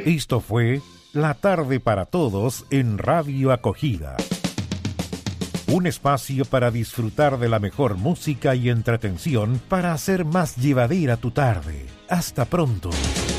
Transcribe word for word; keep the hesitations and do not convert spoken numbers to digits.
Esto fue La Tarde para Todos en Radio Acogida. Un espacio para disfrutar de la mejor música y entretención para hacer más llevadera tu tarde. Hasta pronto.